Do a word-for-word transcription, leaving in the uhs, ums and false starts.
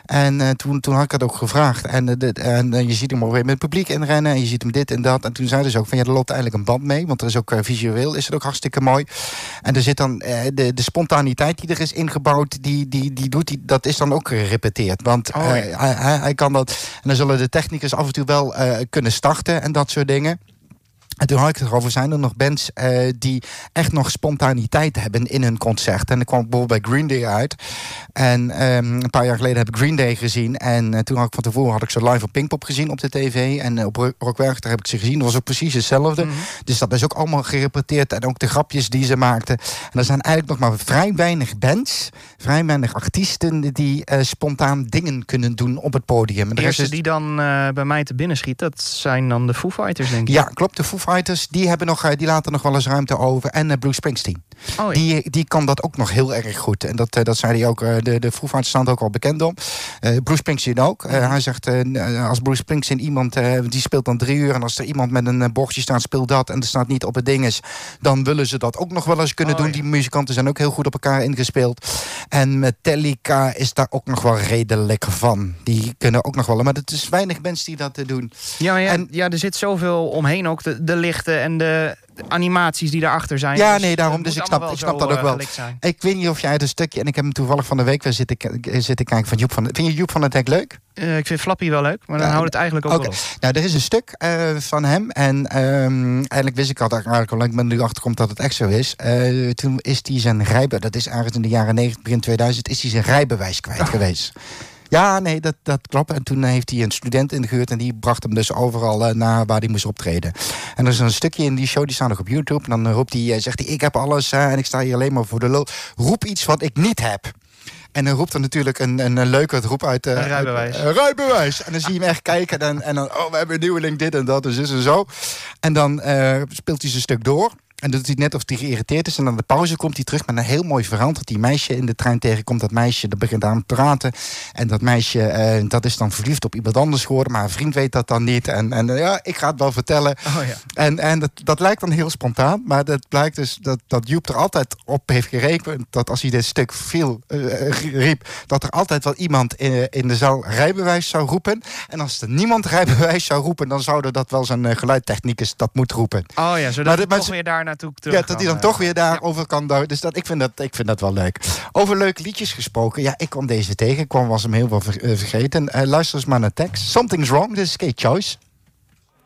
En uh, toen, toen had ik het ook gevraagd. En, uh, de, en uh, je ziet hem alweer met het publiek inrennen. En je ziet hem dit en dat. En toen zeiden ze ook van ja, er loopt eigenlijk een band mee. Want er is ook uh, visueel is het ook hartstikke mooi. En er zit dan uh, de, de spontaniteit die er is ingebouwd. Die, die, die doet die, dat is dan ook gerepeteerd. Want uh, oh, ja. hij, hij, hij kan dat. En dan zullen de technicus af en toe wel uh, kunnen starten en dat soort dingen. En toen had ik het erover, zijn er nog bands uh, die echt nog spontaniteit hebben in hun concert. En ik kwam bijvoorbeeld bij Green Day uit. En um, een paar jaar geleden heb ik Green Day gezien. En uh, toen had ik van tevoren had ik ze live op Pinkpop gezien op de tv. En uh, op Rock Werchter heb ik ze gezien. Dat was ook precies hetzelfde. Mm-hmm. Dus dat is ook allemaal gerepeteerd. En ook de grapjes die ze maakten. En er zijn eigenlijk nog maar vrij weinig bands, vrij weinig artiesten die uh, spontaan dingen kunnen doen op het podium. De eerste is... die dan uh, bij mij te binnen schiet, dat zijn dan de Foo Fighters, denk ik. Ja, klopt. De Foo Fighters, die, hebben nog, die laten nog wel eens ruimte over. En uh, Bruce Springsteen. Oh, ja. die, die kan dat ook nog heel erg goed. En dat, uh, dat zei hij ook. Uh, de, de Foo Fighters staan er ook al bekend om. Uh, Bruce Springsteen ook. Uh, mm-hmm. Hij zegt, uh, als Bruce Springsteen iemand, uh, die speelt dan drie uur. En als er iemand met een uh, bordje staat, speelt dat. En er staat niet op het ding is. Dan willen ze dat ook nog wel eens kunnen oh, doen. Ja. Die muzikanten zijn ook heel goed op elkaar ingespeeld. En Metallica is daar ook nog wel redelijk van. Die kunnen ook nog wel. Maar het is weinig bands die dat uh, doen. Ja, ja, en, ja, er zit zoveel omheen ook. De, de lichten en de animaties die daarachter zijn. Ja, dus nee, daarom. Dus ik snap, ik snap dat ook wel. Zijn. Ik weet niet of jij het een stukje... En ik heb hem toevallig van de week weer zitten, zitten kijken van Joep van... Vind je Joep van het Dek leuk? Uh, ik vind Flappy wel leuk, maar dan uh, houdt het eigenlijk ook okay. wel op. Nou, er is een stuk uh, van hem. En um, eigenlijk wist ik al eigenlijk al, ik ben nu achterkomt dat het echt zo is. Uh, toen is hij zijn rijbewijs... Dat is ergens in de jaren negentig, begin tweeduizend... is hij zijn rijbewijs kwijt oh. geweest. Ja, nee, dat, dat klopt. En toen heeft hij een student ingehuurd... en die bracht hem dus overal uh, naar waar hij moest optreden. En er is een stukje in die show, die staat nog op YouTube... en dan roept hij, uh, zegt hij, ik heb alles... Uh, en ik sta hier alleen maar voor de lul. Roep iets wat ik niet heb. En dan roept er natuurlijk een, een, een leuke roep uit... Uh, een rijbewijs. Uit, uh, rijbewijs. En dan zie je hem echt kijken... en, en dan, oh, we hebben een nieuweling, dit en dat, dus is en zo. En dan uh, speelt hij zijn stuk door... En dat doet hij net of hij geïrriteerd is. En aan de pauze komt hij terug met een heel mooi verhaal... dat die meisje in de trein tegenkomt. Dat meisje, dat begint aan te praten. En dat meisje, uh, dat is dan verliefd op iemand anders geworden. Maar haar vriend weet dat dan niet. En, en uh, ja, ik ga het wel vertellen. Oh, ja. En, en dat, dat lijkt dan heel spontaan. Maar dat blijkt dus dat, dat Joep er altijd op heeft gerekend... dat als hij dit stuk veel uh, riep... dat er altijd wel iemand in, in de zaal rijbewijs zou roepen. En als er niemand rijbewijs zou roepen... dan zouden dat wel zijn uh, geluidtechnicus dat moet roepen. Oh ja, zodat hij toch weer daar naartoe terug Ja, dat hij dan uh, toch weer daarover ja. kan. Dus dat, ik, vind dat, ik vind dat wel leuk. Over leuke liedjes gesproken. Ja, ik kwam deze tegen. Ik kwam, was hem heel veel ver, uh, vergeten. Uh, luister eens maar naar tekst. Something's Wrong. Dit is Kate Choice.